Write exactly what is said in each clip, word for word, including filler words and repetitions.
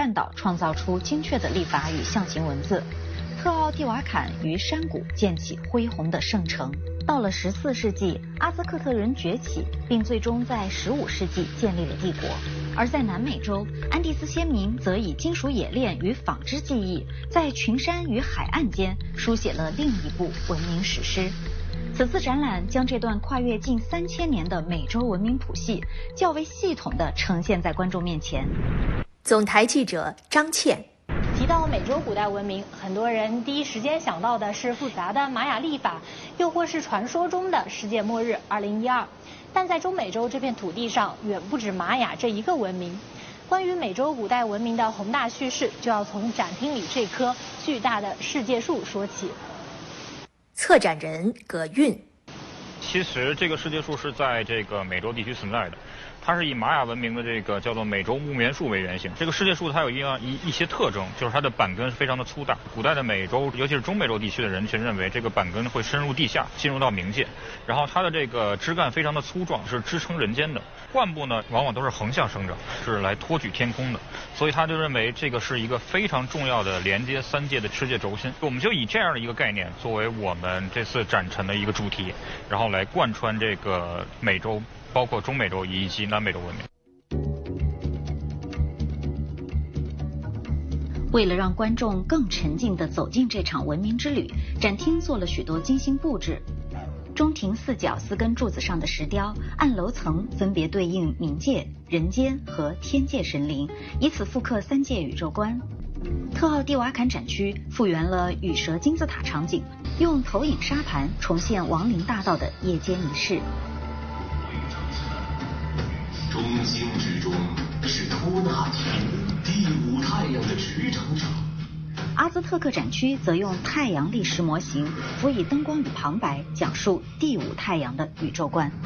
半岛创造出精确的历法与象形文字。特奥蒂瓦坎于山谷建起恢宏的圣城。到了十四世纪，阿兹克特人崛起，并最终在十五世纪建立了帝国。而在南美洲，安第斯先民则以金属冶炼与纺织技艺，在群山与海岸间书写了另一部文明史诗。此次展览将这段跨越近三千年的美洲文明谱系较为系统地呈现在观众面前。 总台记者张倩。 提到美洲古代文明，很多人第一时间想到的是复杂的玛雅历法，又或是传说中的世界末日二零一二。但在中美洲这片土地上，远不止玛雅这一个文明。关于美洲古代文明的宏大叙事，就要从展厅里这棵巨大的世界树说起。 策展人葛韵。 其实这个世界树是在这个美洲地区存在的。它是以玛雅文明的这个叫做美洲木棉树为原型。这个世界树它有一样一一些特征，就是它的板根非常的粗大。古代的美洲，尤其是中美洲地区的人群认为这个板根会深入地下，进入到冥界。然后它的这个枝干非常的粗壮，是支撑人间的。冠部呢，往往都是横向生长，是来托举天空的。所以他就认为这个是一个非常重要的连接三界的世界轴心。我们就以这样的一个概念作为我们这次展陈的一个主题，然后来贯穿这个美洲。包括中美洲以及南美洲文明。 为了让观众更沉浸地走进这场文明之旅，展厅做了许多精心布置。中庭四角四根柱子上的石雕，按楼层分别对应冥界、人间和天界神灵，以此复刻三界宇宙观。特奥蒂瓦坎展区复原了羽蛇金字塔场景，用投影沙盘重现亡灵大道的夜间仪式。 中心之中是托纳提第五太阳的职场场。 阿兹特克展区则用太阳历史模型辅以灯光与旁白，讲述第五太阳的宇宙观。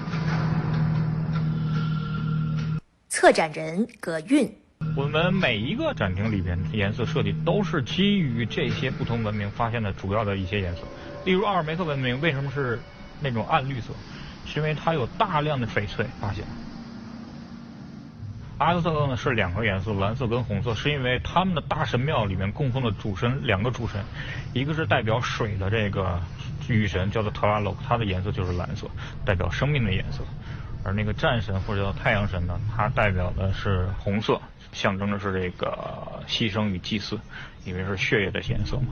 策展人葛韵。 我们每一个展厅里边颜色设计都是基于这些不同文明发现的主要的一些颜色。例如奥尔梅克文明为什么是那种暗绿色，是因为它有大量的翡翠发现。阿兹特克呢是两个颜色，蓝色跟红色，是因为他们的大神庙里面供奉的主神两个主神，一个是代表水的这个雨神叫做特拉洛，它的颜色就是蓝色，代表生命的颜色。而那个战神或者叫太阳神呢，它代表的是红色，象征的是这个牺牲与祭祀，因为是血液的颜色嘛。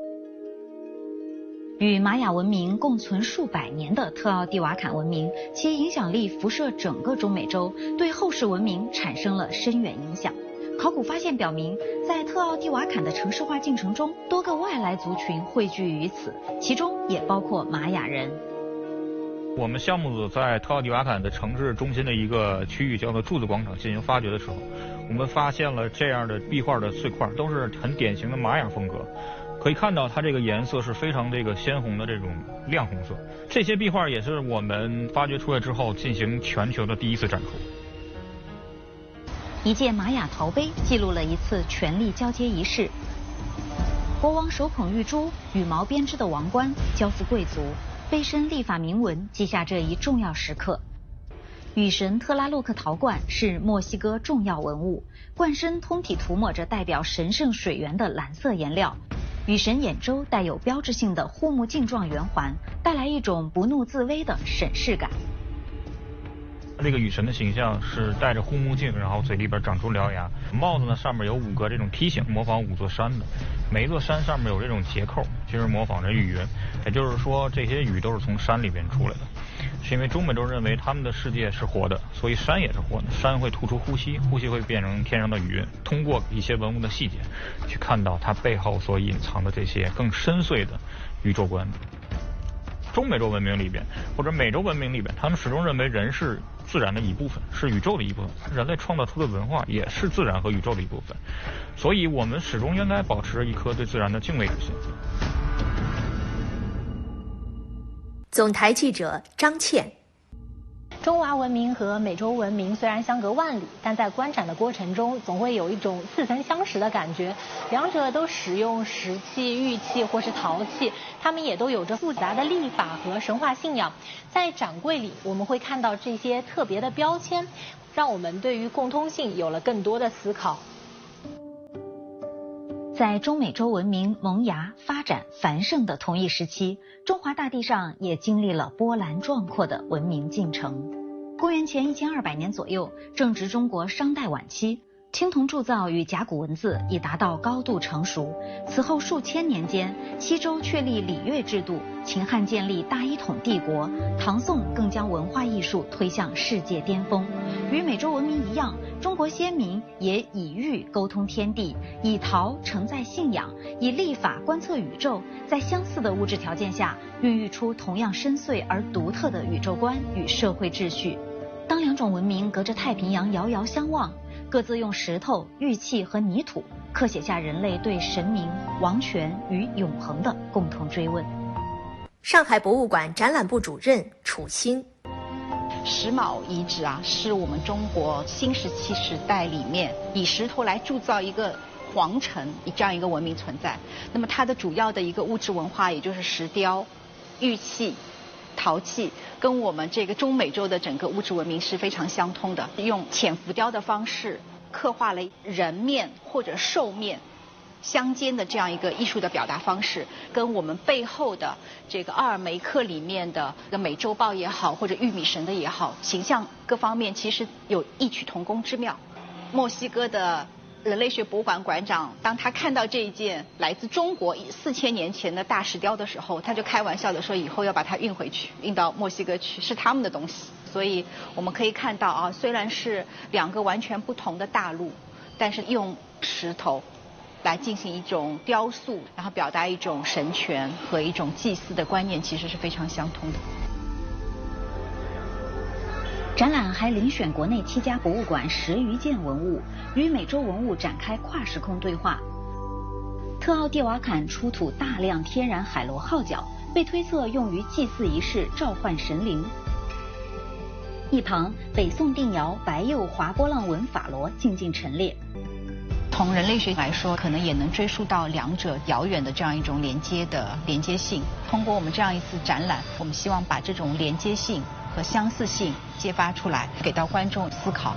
与玛雅文明共存数百年的特奥蒂瓦坎文明，其影响力辐射整个中美洲，对后世文明产生了深远影响。考古发现表明，在特奥蒂瓦坎的城市化进程中，多个外来族群汇聚于此，其中也包括玛雅人。 我们项目组在特奥蒂瓦坎的城市中心的一个区域叫做柱子广场进行发掘的时候，我们发现了这样的壁画的碎块，都是很典型的玛雅风格。可以看到它这个颜色是非常这个鲜红的这种亮红色。这些壁画也是我们发掘出来之后进行全球的第一次展出。 一件玛雅陶杯记录了一次权力交接仪式，国王手捧玉珠，羽毛编织的王冠交付贵族，杯身历法铭文记下这一重要时刻。雨神特拉洛克陶罐是墨西哥重要文物，罐身通体涂抹着代表神圣水源的蓝色颜料。雨神眼周带有标志性的护目镜状圆环，带来一种不怒自威的审视感。 这个雨神的形象是戴着护目镜，然后嘴里边长出獠牙，帽子呢上面有五个这种梯形，模仿五座山的，每一座山上面有这种结扣，就是模仿着雨云。也就是说，这些雨都是从山里边出来的。是因为中美洲认为他们的世界是活的，所以山也是活的，山会吐出呼吸，呼吸会变成天上的雨云。通过一些文物的细节，去看到它背后所隐藏的这些更深邃的宇宙观。中美洲文明里边或者美洲文明里边，他们始终认为人是自然的一部分，是宇宙的一部分，人类创造出的文化也是自然和宇宙的一部分，所以我们始终应该保持一颗对自然的敬畏之心。 总台记者张倩。 中华文明和美洲文明虽然相隔万里，但在观展的过程中，总会有一种似曾相识的感觉。两者都使用石器、玉器或是陶器，它们也都有着复杂的历法和神话信仰。在展柜里，我们会看到这些特别的标签，让我们对于共通性有了更多的思考。 在中美洲文明萌芽、发展繁盛的同一时期，中华大地上也经历了波澜壮阔的文明进程。公元前一千二百年左右，正值中国商代晚期，青铜铸造与甲骨文字已达到高度成熟。此后数千年间，西周确立礼乐制度，秦汉建立大一统帝国，唐宋更将文化艺术推向世界巅峰。与美洲文明一样，中国先民也以玉沟通天地，以陶承载信仰，以历法观测宇宙，在相似的物质条件下，孕育出同样深邃而独特的宇宙观与社会秩序。当两种文明隔着太平洋遥遥相望，各自用石头、玉器和泥土刻写下人类对神明、王权与永恒的共同追问。 上海博物馆展览部主任楚欣。 石峁遗址啊，是我们中国新石器时代里面以石头来铸造一个皇城这样一个文明存在。那么它的主要的一个物质文化，也就是石雕、玉器、陶器，跟我们这个中美洲的整个物质文明是非常相通的。用浅浮雕的方式刻画了人面或者兽面相间的这样一个艺术的表达方式，跟我们背后的这个奥尔梅克里面的这个美洲豹也好，或者玉米神的也好，形象各方面其实有异曲同工之妙。墨西哥的人类学博物馆馆长，当他看到这一件来自中国四千年前的大石雕的时候，他就开玩笑的说，以后要把它运回去，运到墨西哥去，是他们的东西。所以我们可以看到啊，虽然是两个完全不同的大陆，但是用石头来进行一种雕塑，然后表达一种神权和一种祭祀的观念，其实是非常相通的。 展览还遴选国内七家博物馆十余件文物，与美洲文物展开跨时空对话。特奥蒂瓦坎出土大量天然海螺号角，被推测用于祭祀仪式召唤神灵。一旁，北宋定窑白釉滑波浪纹法螺静静陈列。 从人类学来说，可能也能追溯到两者遥远的这样一种连接的连接性。通过我们这样一次展览，我们希望把这种连接性和相似性揭发出来，给到观众思考。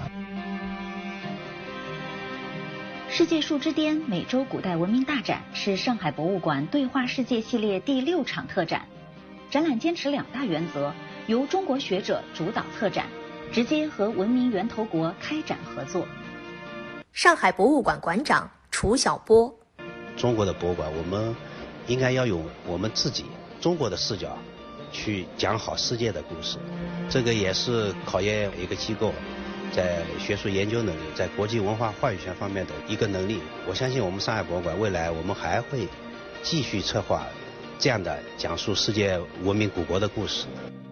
世界树之巅美洲古代文明大展是上海博物馆对话世界系列第六场特展。展览坚持两大原则，由中国学者主导策展，直接和文明源头国开展合作。 上海博物馆馆长楚晓波。 中国的博物馆，我们应该要用我们自己中国的视角去讲好世界的故事，这个也是考验一个机构在学术研究能力，在国际文化话语权方面的一个能力。我相信我们上海博物馆未来我们还会继续策划这样的讲述世界文明古国的故事。